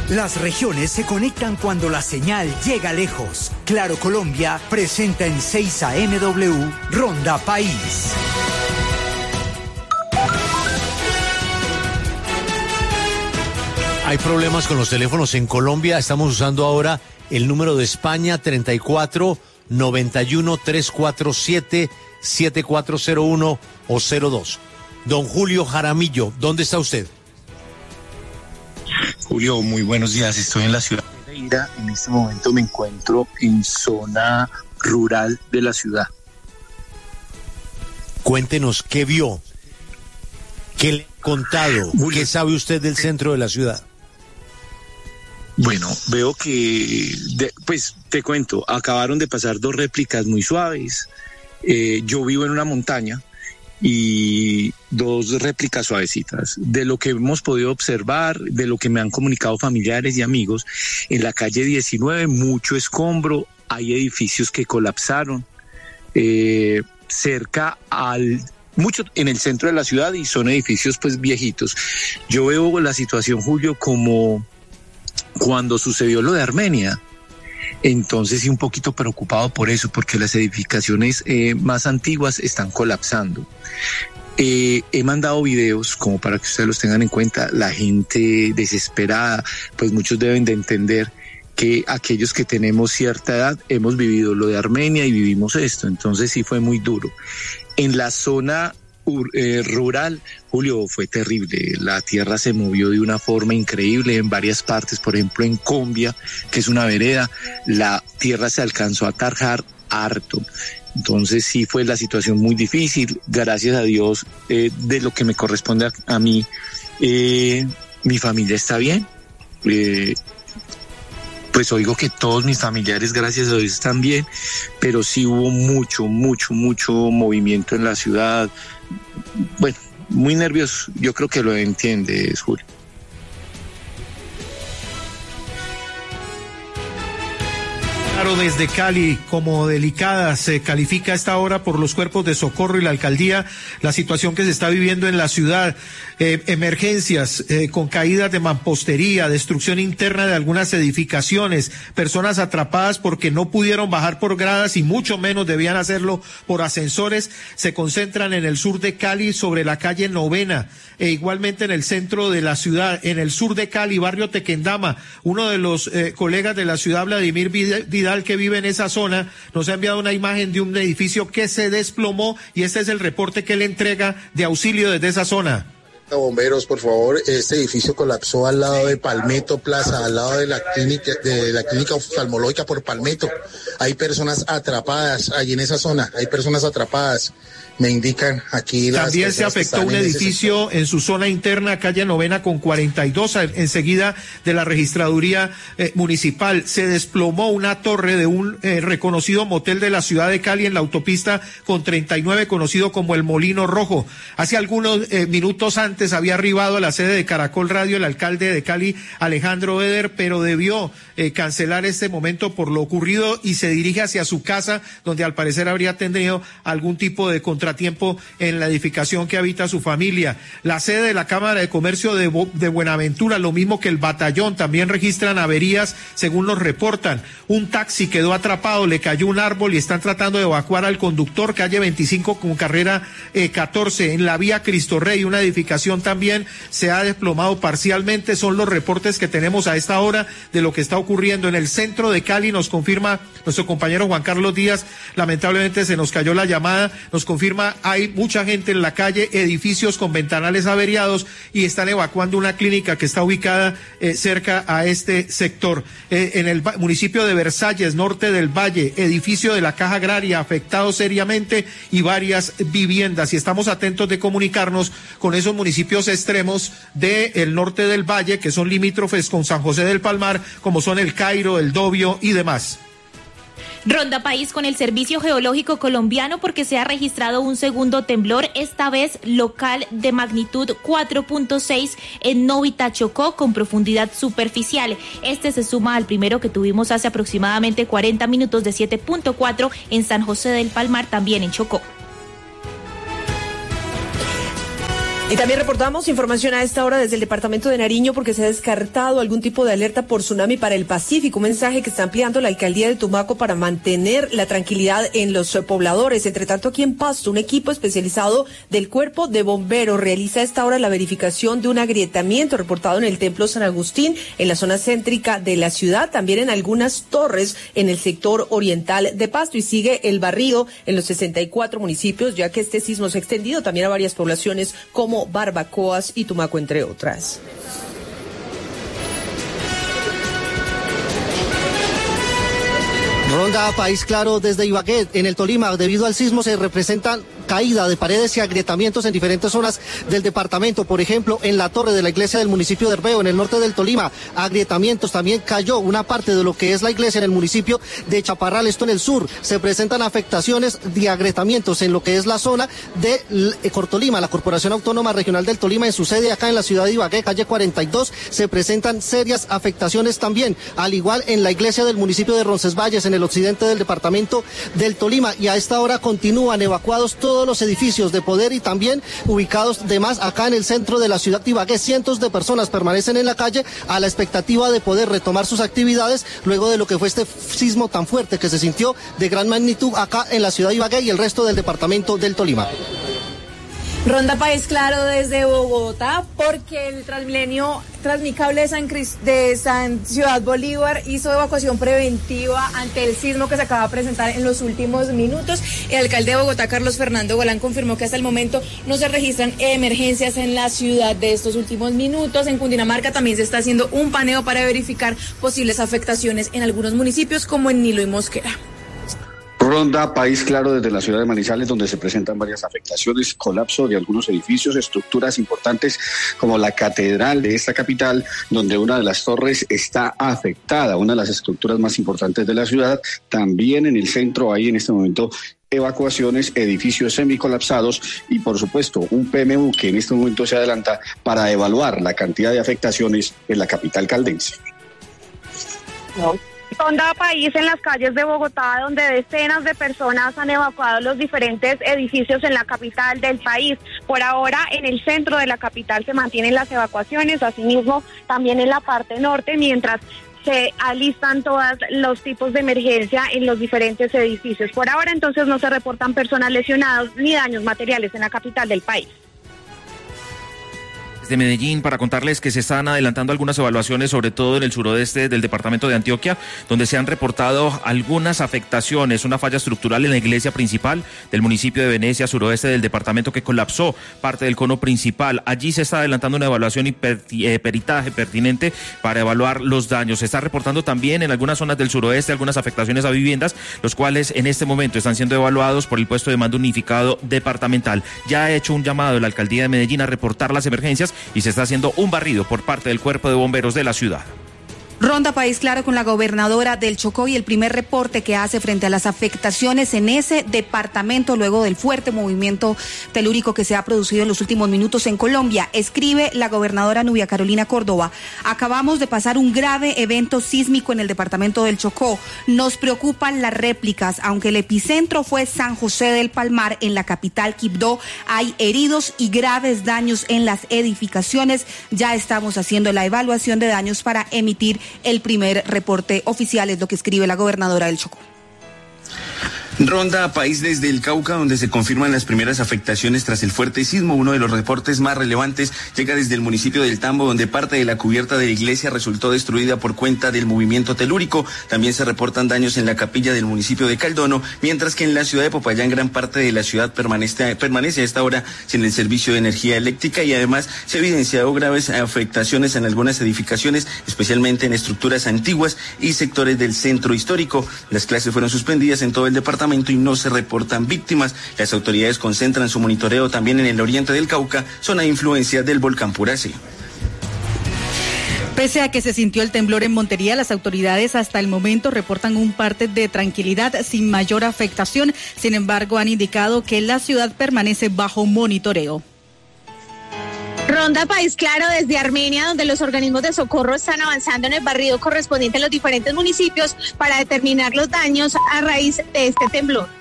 Las regiones se conectan cuando la señal llega lejos. Claro Colombia presenta en 6 AMW Ronda País. Hay problemas con los teléfonos en Colombia. Estamos usando ahora el número de España 34 91 347 7401 o 02. Don Julio Jaramillo, ¿dónde está usted? Julio, muy buenos días. Estoy en la ciudad de Pereira. En este momento me encuentro en zona rural de la ciudad. Cuéntenos, ¿qué vio? ¿Qué le ha contado? ¿Qué sabe usted del centro de la ciudad? Bueno, veo que, pues te cuento, acabaron de pasar 2 réplicas muy suaves. Yo vivo en una montaña y 2 réplicas suavecitas. De lo que hemos podido observar, de lo que me han comunicado familiares y amigos, en la calle 19 mucho escombro, hay edificios que colapsaron, mucho en el centro de la ciudad, y son edificios pues viejitos. Yo veo la situación, Julio, como cuando sucedió lo de Armenia. Entonces sí, un poquito preocupado por eso, porque las edificaciones más antiguas están colapsando. He mandado videos como para que ustedes los tengan en cuenta. La gente desesperada, pues muchos deben de entender que aquellos que tenemos cierta edad hemos vivido lo de Armenia y vivimos esto. Entonces sí fue muy duro. En la zona rural, Julio, fue terrible. La tierra se movió de una forma increíble en varias partes. Por ejemplo, en Combia, que es una vereda, la tierra se alcanzó a tarjar harto. Entonces sí fue la situación muy difícil. Gracias a Dios, de lo que me corresponde a mí, mi familia está bien. Pues oigo que todos mis familiares, gracias a Dios, están bien, pero sí hubo mucho movimiento en la ciudad. Bueno, muy nervioso. Yo creo que lo entiendes, Julio. Claro, desde Cali, como delicada se califica a esta hora por los cuerpos de socorro y la alcaldía la situación que se está viviendo en la ciudad. Emergencias con caídas de mampostería, destrucción interna de algunas edificaciones, personas atrapadas porque no pudieron bajar por gradas y mucho menos debían hacerlo por ascensores, se concentran en el sur de Cali sobre la calle Novena, e igualmente en el centro de la ciudad, en el sur de Cali, barrio Tequendama. Uno de los colegas de la ciudad, Vladimir Vidal, que vive en esa zona, nos ha enviado una imagen de un edificio que se desplomó y este es el reporte que le entrega de auxilio desde esa zona. Bomberos, por favor, este edificio colapsó al lado de Palmetto Plaza, al lado de la clínica oftalmológica por Palmetto. Hay personas atrapadas allí en esa zona, hay personas atrapadas. Me indican aquí las también se afectó un edificio en su zona interna, calle Novena con 42, enseguida de la registraduría municipal. Se desplomó una torre de un reconocido motel de la ciudad de Cali en la autopista con 39, conocido como el Molino Rojo. Hace algunos minutos antes había arribado a la sede de Caracol Radio el alcalde de Cali, Alejandro Eder, pero debió cancelar este momento por lo ocurrido y se dirige hacia su casa, donde al parecer habría tenido algún tipo de contratiempo en la edificación que habita su familia. La sede de la Cámara de Comercio de Buenaventura, lo mismo que el batallón, también registran averías según nos reportan. Un taxi quedó atrapado, le cayó un árbol y están tratando de evacuar al conductor, calle 25 con carrera 14. En la vía Cristo Rey, una edificación también se ha desplomado parcialmente. Son los reportes que tenemos a esta hora de lo que está ocurriendo en el centro de Cali. Nos confirma nuestro compañero Juan Carlos Díaz, lamentablemente se nos cayó la llamada, nos confirma hay mucha gente en la calle, edificios con ventanales averiados y están evacuando una clínica que está ubicada cerca a este sector. En el municipio de Versalles, norte del Valle, edificio de la Caja Agraria afectado seriamente y varias viviendas, y estamos atentos de comunicarnos con esos municipios extremos del norte del Valle que son limítrofes con San José del Palmar, como son El Cairo, El Dobio y demás. Ronda País con el Servicio Geológico Colombiano porque se ha registrado un segundo temblor, esta vez local de magnitud 4.6 en Novita, Chocó, con profundidad superficial. Este se suma al primero que tuvimos hace aproximadamente 40 minutos de 7.4 en San José del Palmar, también en Chocó. Y también reportamos información a esta hora desde el departamento de Nariño porque se ha descartado algún tipo de alerta por tsunami para el Pacífico, un mensaje que está ampliando la alcaldía de Tumaco para mantener la tranquilidad en los pobladores. Entre tanto, aquí en Pasto, un equipo especializado del Cuerpo de Bomberos realiza a esta hora la verificación de un agrietamiento reportado en el Templo San Agustín, en la zona céntrica de la ciudad, también en algunas torres en el sector oriental de Pasto, y sigue el barrido en los 64 municipios, ya que este sismo se ha extendido también a varias poblaciones como Barbacoas y Tumaco, entre otras. Ronda País Claro desde Ibagué. En el Tolima, debido al sismo, se representan caída de paredes y agrietamientos en diferentes zonas del departamento. Por ejemplo, en la torre de la iglesia del municipio de Herbeo, en el norte del Tolima, agrietamientos. También cayó una parte de lo que es la iglesia en el municipio de Chaparral, esto en el sur. Se presentan afectaciones de agrietamientos en lo que es la zona de Cortolima. La Corporación Autónoma Regional del Tolima, en su sede acá en la ciudad de Ibagué, calle 42, se presentan serias afectaciones también, al igual en la iglesia del municipio de Roncesvalles, en el occidente del departamento del Tolima, y a esta hora continúan evacuados todos los edificios de poder y también ubicados de más acá en el centro de la ciudad de Ibagué. Cientos de personas permanecen en la calle a la expectativa de poder retomar sus actividades luego de lo que fue este sismo tan fuerte que se sintió de gran magnitud acá en la ciudad de Ibagué y el resto del departamento del Tolima. Ronda País Claro desde Bogotá, porque el Transmilenio Transmicable de San Ciudad Bolívar hizo evacuación preventiva ante el sismo que se acaba de presentar en los últimos minutos. El alcalde de Bogotá, Carlos Fernando Galán, confirmó que hasta el momento no se registran emergencias en la ciudad de estos últimos minutos. En Cundinamarca también se está haciendo un paneo para verificar posibles afectaciones en algunos municipios como en Nilo y Mosquera. Ronda País Claro desde la ciudad de Manizales, donde se presentan varias afectaciones, colapso de algunos edificios, estructuras importantes como la catedral de esta capital, donde una de las torres está afectada, una de las estructuras más importantes de la ciudad. También en el centro hay en este momento evacuaciones, edificios semicolapsados y por supuesto un PMU que en este momento se adelanta para evaluar la cantidad de afectaciones en la capital caldense. Ronda País en las calles de Bogotá, donde decenas de personas han evacuado los diferentes edificios en la capital del país. Por ahora, en el centro de la capital se mantienen las evacuaciones, asimismo también en la parte norte, mientras se alistan todos los tipos de emergencia en los diferentes edificios. Por ahora, entonces, no se reportan personas lesionadas ni daños materiales en la capital del país. De Medellín, para contarles que se están adelantando algunas evaluaciones, sobre todo en el suroeste del departamento de Antioquia, donde se han reportado algunas afectaciones, una falla estructural en la iglesia principal del municipio de Venecia, suroeste del departamento, que colapsó parte del cono principal. Allí se está adelantando una evaluación y peritaje pertinente para evaluar los daños. Se está reportando también en algunas zonas del suroeste algunas afectaciones a viviendas, los cuales en este momento están siendo evaluados por el puesto de mando unificado departamental. Ya ha hecho un llamado a la alcaldía de Medellín a reportar las emergencias y se está haciendo un barrido por parte del Cuerpo de Bomberos de la ciudad. Ronda País Claro con la gobernadora del Chocó y el primer reporte que hace frente a las afectaciones en ese departamento luego del fuerte movimiento telúrico que se ha producido en los últimos minutos en Colombia. Escribe la gobernadora Nubia Carolina Córdoba: acabamos de pasar un grave evento sísmico en el departamento del Chocó. Nos preocupan las réplicas. Aunque el epicentro fue San José del Palmar, en la capital Quibdó hay heridos y graves daños en las edificaciones. Ya estamos haciendo la evaluación de daños para emitir el primer reporte oficial, es lo que escribe la gobernadora del Chocó. Ronda País desde el Cauca, donde se confirman las primeras afectaciones tras el fuerte sismo. Uno de los reportes más relevantes llega desde el municipio del Tambo, donde parte de la cubierta de la iglesia resultó destruida por cuenta del movimiento telúrico. También se reportan daños en la capilla del municipio de Caldono, mientras que en la ciudad de Popayán gran parte de la ciudad permanece a esta hora sin el servicio de energía eléctrica, y además se ha evidenciado graves afectaciones en algunas edificaciones, especialmente en estructuras antiguas y sectores del centro histórico. Las clases fueron suspendidas en todo el departamento y no se reportan víctimas. Las autoridades concentran su monitoreo también en el oriente del Cauca, zona de influencia del volcán Puracé. Pese a que se sintió el temblor en Montería, las autoridades hasta el momento reportan un parte de tranquilidad sin mayor afectación. Sin embargo, han indicado que la ciudad permanece bajo monitoreo. Ronda País Claro desde Armenia, donde los organismos de socorro están avanzando en el barrido correspondiente a los diferentes municipios para determinar los daños a raíz de este temblor.